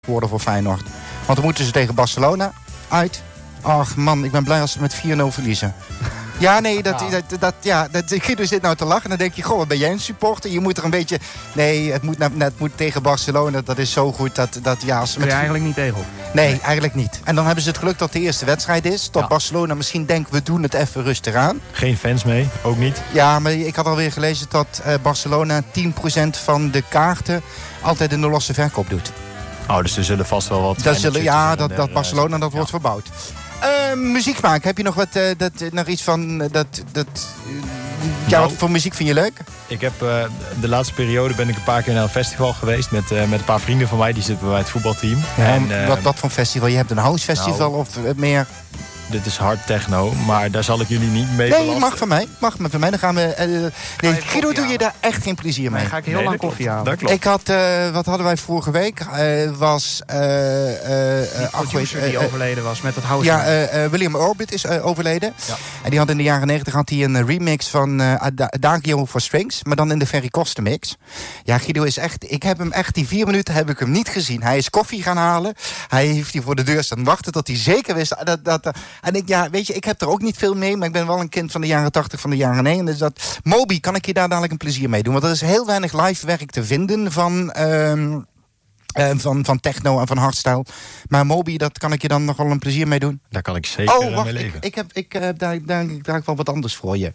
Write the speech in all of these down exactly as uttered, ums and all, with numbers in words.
worden voor Feyenoord. Want dan moeten ze tegen Barcelona uit. Ach man, ik ben blij als ze met vier nul verliezen. Ja, nee, dat, dat, dat, ja, dat, Guido zit nou te lachen. En dan denk je, goh, ben jij een supporter? Je moet er een beetje... Nee, het moet, het moet tegen Barcelona. Dat is zo goed. Dat, dat, ja, als kun je met... eigenlijk niet tegen op? Nee, nee, eigenlijk niet. En dan hebben ze het geluk dat de eerste wedstrijd is. Tot ja. Barcelona misschien denken, we doen het even rustig aan. Geen fans mee, ook niet. Ja, maar ik had alweer gelezen dat uh, Barcelona tien procent van de kaarten altijd in de losse verkoop doet. Oh, dus er zullen vast wel wat... Dat zullen, ja, dat, dat Barcelona, dat ja. wordt verbouwd. Uh, muziek maken, heb je nog wat, uh, dat, nog iets van, uh, dat, dat, uh, ja, nou, wat voor muziek vind je leuk? Ik heb, uh, de laatste periode ben ik een paar keer naar een festival geweest met, uh, met een paar vrienden van mij, die zitten bij het voetbalteam. Ja, en, uh, wat, wat voor festival? Je hebt een house festival nou, of uh, meer? Dit is hard techno, maar daar zal ik jullie niet mee Nee, belasten. mag van mij. Mag van mij. Dan gaan we... Uh, nee, Guido, doe je daar echt geen plezier mee. Nee, ga ik heel nee, lang koffie halen. Dat klopt. Ik had, uh, wat hadden wij vorige week? Uh, was... Uh, uh, die producer uh, uh, die overleden was met het house. Ja, uh, uh, William Orbit is uh, overleden. Ja. En die had in de jaren negentig had hij een remix van uh, Adagio for Strings. Maar dan in de Ferry Koster mix. Ja, Guido is echt... Ik heb hem echt, die vier minuten heb ik hem niet gezien. Hij is koffie gaan halen. Hij heeft hier voor de deur staan wachten tot hij zeker wist dat... dat, dat en ik, ja, weet je, ik heb er ook niet veel mee, maar ik ben wel een kind van de jaren tachtig, van de jaren negen. Dus dat Moby, kan ik je daar dadelijk een plezier mee doen? Want er is heel weinig live werk te vinden van, um, uh, van, van techno en van hardstyle. Maar Moby, dat kan ik je dan nog wel een plezier mee doen? Daar kan ik zeker oh, wacht, mee leven. Ik, ik heb ik, uh, daar, daar, daar heb wel wat anders voor je.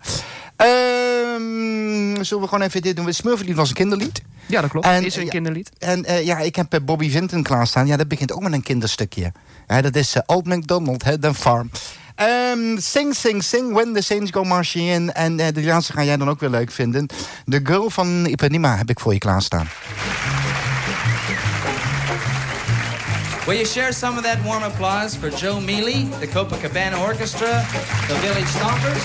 Um, zullen we gewoon even dit doen? Smurflied was een kinderlied. Ja, dat klopt. En, is er een kinderlied? En uh, ja, ik heb uh, Bobby Vinton klaarstaan. Ja, dat begint ook met een kinderstukje. Uh, dat is uh, Old MacDonald, hè, the farm. Um, sing, sing, sing, when the saints go marching in. En uh, de laatste ga jij dan ook weer leuk vinden. The Girl van Ipanema heb ik voor je klaarstaan. Will you share some of that warm applause for Joe Mealy, the Copacabana Orchestra, the Village Stompers?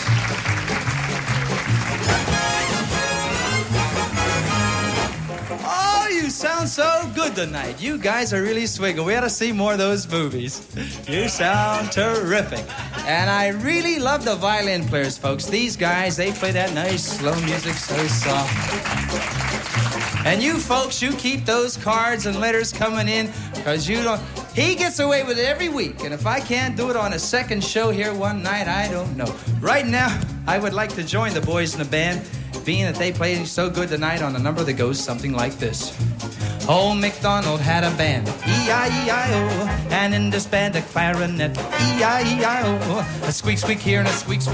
Oh, you sound so good tonight. You guys are really swinging. We ought to see more of those movies. You sound terrific. And I really love the violin players, folks. These guys, they play that nice slow music so soft. And you folks, you keep those cards and letters coming in, because you don't... He gets away with it every week, and if I can't do it on a second show here one night, I don't know. Right now, I would like to join the boys in the band, being that they play so good tonight on a number that goes something like this. Old MacDonald had a band, E I E I O, and in this band a clarinet, E I E I O, a squeak squeak here and a squeak squeak